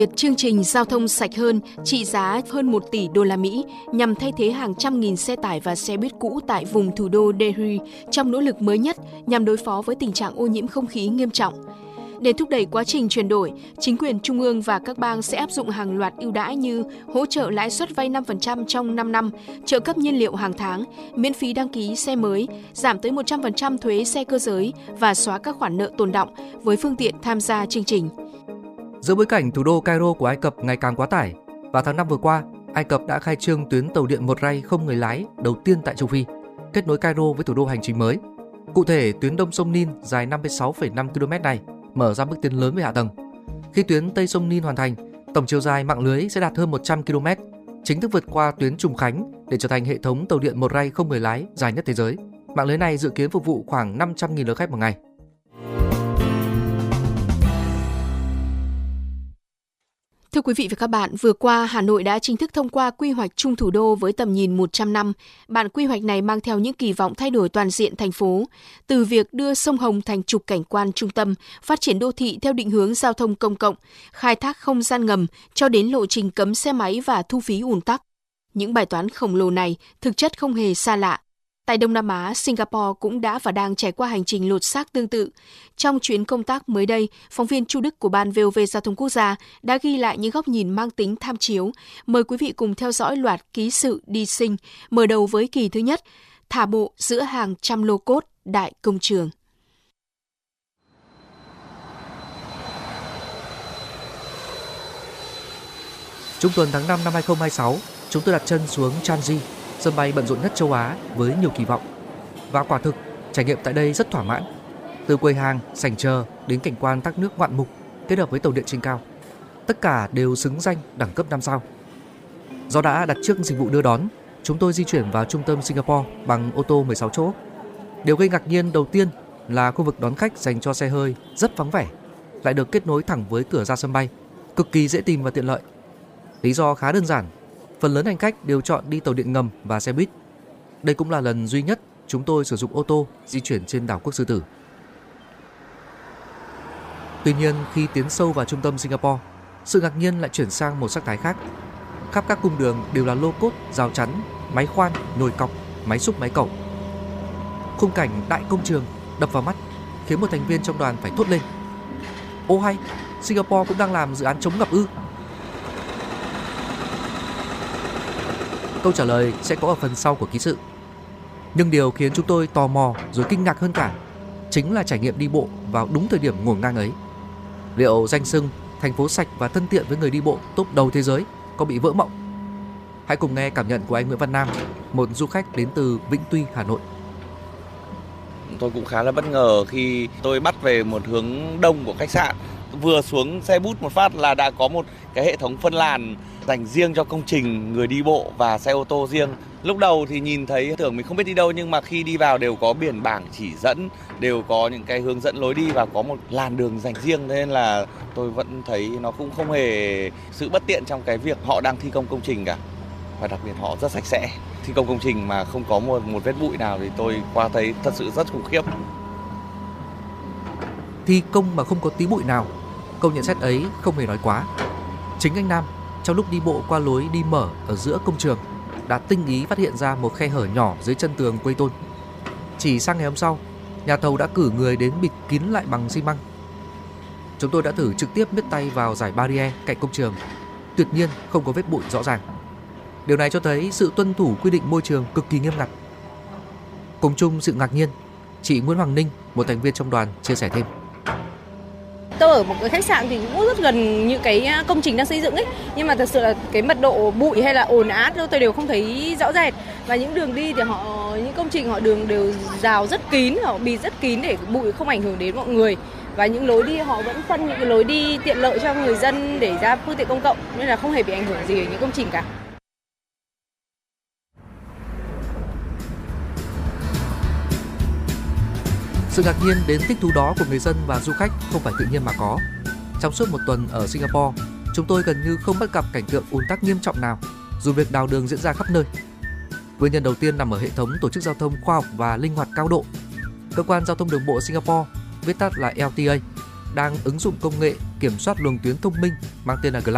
Chương trình giao thông sạch hơn trị giá hơn 1 tỷ đô la Mỹ nhằm thay thế hàng trăm nghìn xe tải và xe buýt cũ tại vùng thủ đô Delhi trong nỗ lực mới nhất nhằm đối phó với tình trạng ô nhiễm không khí nghiêm trọng. Để thúc đẩy quá trình chuyển đổi, chính quyền trung ương và các bang sẽ áp dụng hàng loạt ưu đãi như hỗ trợ lãi suất vay 5% trong 5 năm, trợ cấp nhiên liệu hàng tháng, miễn phí đăng ký xe mới, giảm tới 100% thuế xe cơ giới và xóa các khoản nợ tồn đọng với phương tiện tham gia chương trình. Giữa bối cảnh thủ đô Cairo của Ai Cập ngày càng quá tải, vào tháng 5 vừa qua, Ai Cập đã khai trương tuyến tàu điện một ray không người lái đầu tiên tại châu Phi, kết nối Cairo với thủ đô hành chính mới. Cụ thể, tuyến đông sông Nin dài 56,5 km này mở ra bước tiến lớn về hạ tầng. Khi tuyến Tây sông Nin hoàn thành, tổng chiều dài mạng lưới sẽ đạt hơn 100 km, chính thức vượt qua tuyến Trùng Khánh để trở thành hệ thống tàu điện một ray không người lái dài nhất thế giới. Mạng lưới này dự kiến phục vụ khoảng 500.000 lượt khách một ngày. Thưa quý vị và các bạn, vừa qua Hà Nội đã chính thức thông qua quy hoạch chung thủ đô với tầm nhìn 100 năm. Bản quy hoạch này mang theo những kỳ vọng thay đổi toàn diện thành phố, từ việc đưa sông Hồng thành trục cảnh quan trung tâm, phát triển đô thị theo định hướng giao thông công cộng, khai thác không gian ngầm cho đến lộ trình cấm xe máy và thu phí ùn tắc. Những bài toán khổng lồ này thực chất không hề xa lạ. Tại Đông Nam Á, Singapore cũng đã và đang trải qua hành trình lột xác tương tự. Trong chuyến công tác mới đây, phóng viên Chu Đức của Ban VOV Giao thông Quốc gia đã ghi lại những góc nhìn mang tính tham chiếu. Mời quý vị cùng theo dõi loạt ký sự đi sinh, mở đầu với kỳ thứ nhất, thả bộ giữa hàng trăm lô cốt đại công trường. Trung tuần tháng 5 năm 2026, chúng tôi đặt chân xuống Changi, sân bay bận rộn nhất châu Á với nhiều kỳ vọng. Và quả thực, trải nghiệm tại đây rất thỏa mãn. Từ quầy hàng, sảnh chờ đến cảnh quan thác nước ngoạn mục kết hợp với tàu điện trên cao. Tất cả đều xứng danh đẳng cấp 5 sao. Do đã đặt trước dịch vụ đưa đón, chúng tôi di chuyển vào trung tâm Singapore bằng ô tô 16 chỗ. Điều gây ngạc nhiên đầu tiên là khu vực đón khách dành cho xe hơi rất vắng vẻ, lại được kết nối thẳng với cửa ra sân bay, cực kỳ dễ tìm và tiện lợi. Lý do khá đơn giản, phần lớn hành khách đều chọn đi tàu điện ngầm và xe buýt. Đây cũng là lần duy nhất chúng tôi sử dụng ô tô di chuyển trên đảo quốc Sư Tử. Tuy nhiên, khi tiến sâu vào trung tâm Singapore, sự ngạc nhiên lại chuyển sang một sắc thái khác. Khắp các cung đường đều là lô cốt, rào chắn, máy khoan, nồi cọc, máy xúc máy cẩu. Khung cảnh đại công trường đập vào mắt khiến một thành viên trong đoàn phải thốt lên: "Ô hay, Singapore cũng đang làm dự án chống ngập ư?" Câu trả lời sẽ có ở phần sau của ký sự. Nhưng điều khiến chúng tôi tò mò rồi kinh ngạc hơn cả chính là trải nghiệm đi bộ vào đúng thời điểm ngổn ngang ấy. Liệu danh xưng thành phố sạch và thân thiện với người đi bộ top đầu thế giới có bị vỡ mộng? Hãy cùng nghe cảm nhận của anh Nguyễn Văn Nam, một du khách đến từ Vĩnh Tuy, Hà Nội. Tôi cũng khá là bất ngờ khi tôi bắt về một hướng đông của khách sạn. Vừa xuống xe bus một phát là đã có một cái hệ thống phân làn dành riêng cho công trình người đi bộ và xe ô tô riêng. Lúc đầu thì nhìn thấy tưởng mình không biết đi đâu, nhưng mà khi đi vào đều có biển bảng chỉ dẫn, đều có những cái hướng dẫn lối đi và có một làn đường dành riêng, nên là tôi vẫn thấy nó cũng không hề sự bất tiện trong cái việc họ đang thi công công trình cả. Và đặc biệt họ rất sạch sẽ. Thi công công trình mà không có một vết bụi nào thì tôi qua thấy thật sự rất khủng khiếp. Thi công mà không có tí bụi nào, câu nhận xét ấy không hề nói quá. Chính anh Nam, trong lúc đi bộ qua lối đi mở ở giữa công trường, đã tinh ý phát hiện ra một khe hở nhỏ dưới chân tường quây tôn. Chỉ sang ngày hôm sau, nhà thầu đã cử người đến bịt kín lại bằng xi măng. Chúng tôi đã thử trực tiếp miết tay vào dải barrier cạnh công trường, tuyệt nhiên không có vết bụi rõ ràng. Điều này cho thấy sự tuân thủ quy định môi trường cực kỳ nghiêm ngặt. Cùng chung sự ngạc nhiên, chị Nguyễn Hoàng Ninh, một thành viên trong đoàn, chia sẻ thêm. Tôi ở một cái khách sạn thì cũng rất gần những cái công trình đang xây dựng ấy, nhưng mà thật sự là cái mật độ bụi hay là ồn át tôi đều không thấy rõ rệt. Và những đường đi thì những công trình họ đường đều rào rất kín, họ bịt rất kín để bụi không ảnh hưởng đến mọi người. Và những lối đi họ vẫn phân những cái lối đi tiện lợi cho người dân để ra phương tiện công cộng, nên là không hề bị ảnh hưởng gì ở những công trình cả. Sự ngạc nhiên đến thích thú đó của người dân và du khách không phải tự nhiên mà có. Trong suốt một tuần ở Singapore, chúng tôi gần như không bắt gặp cảnh tượng ùn tắc nghiêm trọng nào, dù việc đào đường diễn ra khắp nơi. Nguyên nhân đầu tiên nằm ở hệ thống tổ chức giao thông khoa học và linh hoạt cao độ. Cơ quan giao thông đường bộ Singapore, viết tắt là LTA, đang ứng dụng công nghệ kiểm soát luồng tuyến thông minh mang tên là GLAM